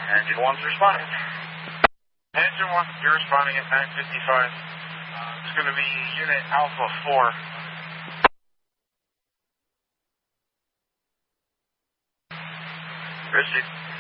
Engine 1's responding. Engine 1, you're responding at 9:55. It's going to be Unit Alpha 4. Received.